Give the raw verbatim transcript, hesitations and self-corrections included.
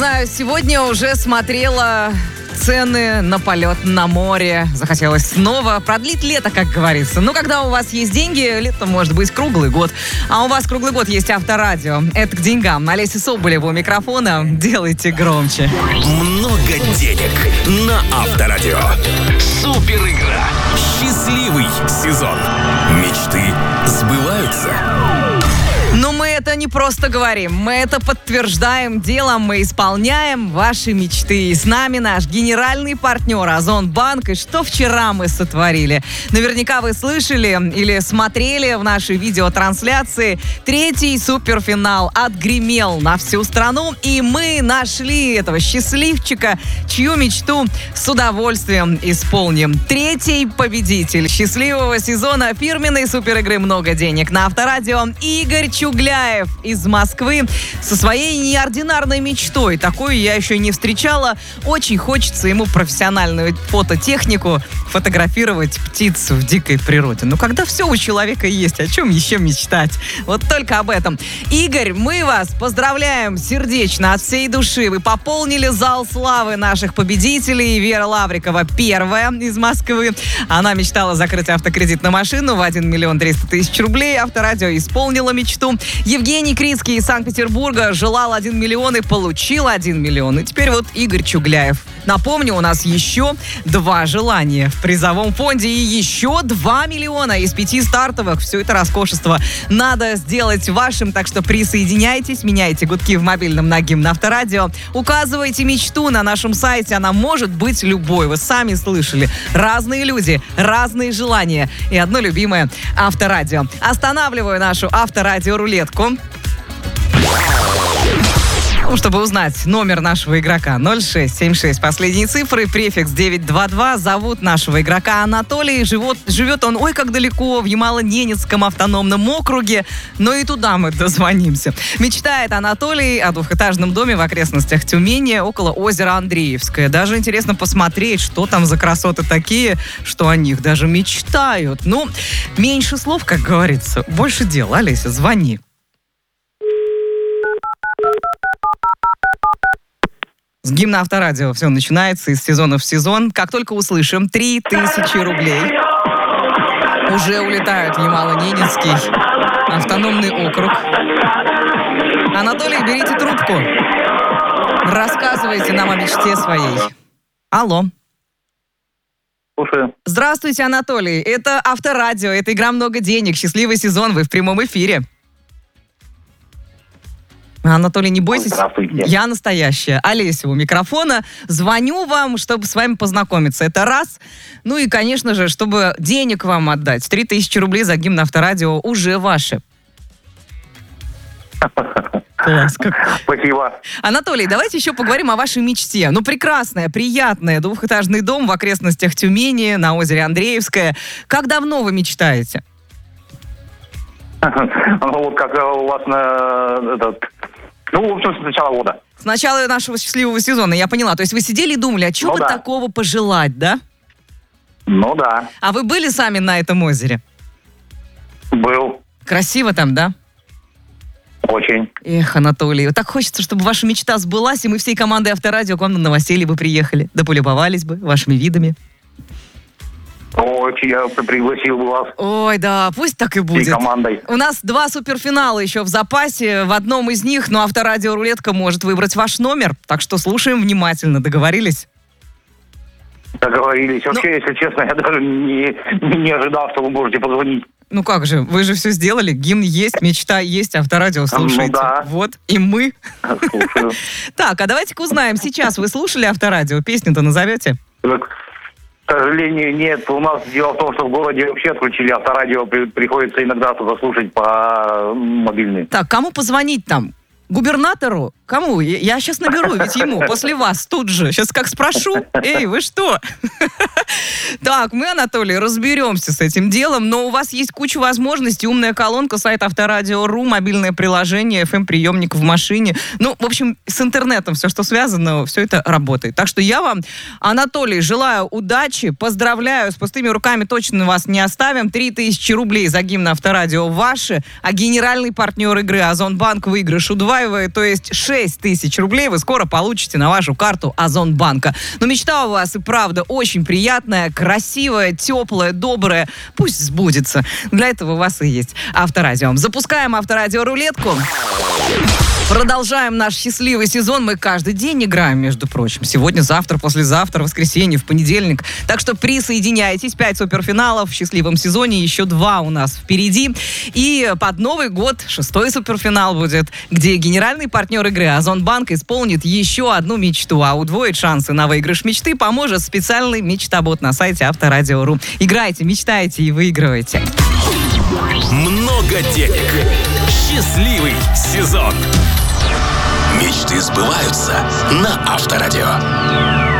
знаю, сегодня уже смотрела цены на полет на море. Захотелось снова продлить лето, как говорится. Но когда у вас есть деньги, лето может быть круглый год. А у вас круглый год есть Авторадио. Это к деньгам. Олеся Соболева у микрофона. Делайте громче. Много денег на Авторадио. Супер игра. Счастливый сезон. Мечты сбываются. Но мы это не просто говорим, мы это подтверждаем делом, мы исполняем ваши мечты. И с нами наш генеральный партнер Озонбанк. И что вчера мы сотворили? Наверняка вы слышали или смотрели в нашей видеотрансляции. Третий суперфинал отгремел на всю страну. И мы нашли этого счастливчика, чью мечту с удовольствием исполним. Третий победитель счастливого сезона фирменной суперигры «Много денег» на Авторадио Игорь Чугляев из Москвы со своей неординарной мечтой. Такую я еще не встречала. Очень хочется ему профессиональную фототехнику фотографировать птиц в дикой природе. Ну, когда все у человека есть, о чем еще мечтать? Вот только об этом. Игорь, мы вас поздравляем сердечно от всей души. Вы пополнили зал славы наших победителей. Вера Лаврикова первая из Москвы. Она мечтала закрыть автокредит на машину в один миллион триста тысяч рублей. Авторадио исполнила мечту. Евгений Крицкий из Санкт-Петербурга желал один миллион и получил один миллион. И теперь вот Игорь Чугляев. Напомню, у нас еще два желания в призовом фонде и еще два миллиона из пяти стартовых. Все это роскошество надо сделать вашим, так что присоединяйтесь, меняйте гудки в мобильном на гимн Авторадио, указывайте мечту на нашем сайте, она может быть любой. Вы сами слышали. Разные люди, разные желания и одно любимое Авторадио. Останавливаю нашу Авторадио-рулетку. Ну, чтобы узнать номер нашего игрока ноль шесть семь шесть, последние цифры, префикс девять два два. Зовут нашего игрока Анатолий. Живет, живет он, ой, как далеко, в Ямало-Ненецком автономном округе, но и туда мы дозвонимся. Мечтает Анатолий о двухэтажном доме в окрестностях Тюмени, около озера Андреевское. Даже интересно посмотреть, что там за красоты такие, что о них даже мечтают. Ну, меньше слов, как говорится, больше дел. Олеся, звони. С гимна Авторадио все начинается из сезона в сезон. Как только услышим, три тысячи рублей уже улетают в Ямало-Ненецкий автономный округ. Анатолий, берите трубку. Рассказывайте нам о мечте своей. Алло. Слушаю. Здравствуйте, Анатолий. Это Авторадио, это игра «Много денег». Счастливый сезон, вы в прямом эфире. Анатолий, не бойтесь, я настоящая. Олеся у микрофона. Звоню вам, чтобы с вами познакомиться. Это раз. Ну и, конечно же, чтобы денег вам отдать. Три тысячи рублей за гимн Авторадио уже ваши. Класс. Как... Спасибо. Анатолий, давайте еще поговорим о вашей мечте. Ну, прекрасная, приятная, двухэтажный дом в окрестностях Тюмени, на озере Андреевское. Как давно вы мечтаете? Ну, вот как у вас на этот... Ну, в общем, с начала года. С начала нашего счастливого сезона, я поняла. То есть вы сидели и думали, а чего ну, бы да. такого пожелать, да? Ну, да. А вы были сами на этом озере? Был. Красиво там, да? Очень. Эх, Анатолий, так хочется, чтобы ваша мечта сбылась, и мы всей командой Авторадио к вам на новоселье бы приехали, да полюбовались бы вашими видами. Очень я пригласил бы вас. Ой, да, пусть так и будет. И командой. У нас два суперфинала еще в запасе. В одном из них, ну, Авторадио-рулетка может выбрать ваш номер. Так что слушаем внимательно. Договорились? Договорились. Вообще, ну, если честно, я даже не, не ожидал, что вы можете позвонить. Ну как же, вы же все сделали. Гимн есть, мечта есть, Авторадио слушаете. Ну, да. Вот, и мы. Слушаю. Так, а давайте-ка узнаем. Сейчас вы слушали Авторадио? Песню-то назовете? К сожалению, нет. У нас дело в том, что в городе вообще отключили Авторадио. При, приходится иногда что-то слушать по мобильной. Так, кому позвонить там? Губернатору? Кому? Я сейчас наберу, ведь ему после вас тут же. Сейчас как спрошу, эй, вы что? Так, мы, Анатолий, разберемся с этим делом, но у вас есть куча возможностей. Умная колонка, сайт Авторадио точка ру, мобильное приложение, эф эм-приемник в машине. Ну, в общем, с интернетом все, что связано, все это работает. Так что я вам, Анатолий, желаю удачи, поздравляю, с пустыми руками точно вас не оставим. Три тысячи рублей за гимн Авторадио ваши, а генеральный партнер игры Озонбанк выигрыш у два удваивает, то есть шесть тысяч рублей вы скоро получите на вашу карту Озонбанка. Но мечта у вас и правда очень приятная, красивая, теплая, добрая. Пусть сбудется. Для этого у вас и есть Авторадио. Запускаем Авторадио-рулетку. Продолжаем наш счастливый сезон. Мы каждый день играем, между прочим. Сегодня, завтра, послезавтра, воскресенье, в понедельник. Так что присоединяйтесь. Пять суперфиналов в счастливом сезоне. Еще два у нас впереди. И под Новый год шестой суперфинал будет, где генеральный партнер игры Озонбанк исполнит еще одну мечту. А удвоить шансы на выигрыш мечты поможет специальный мечтабот на сайте Авторадио точка ру. Играйте, мечтайте и выигрывайте. Много денег. Счастливый сезон. Мечты сбываются на Авторадио.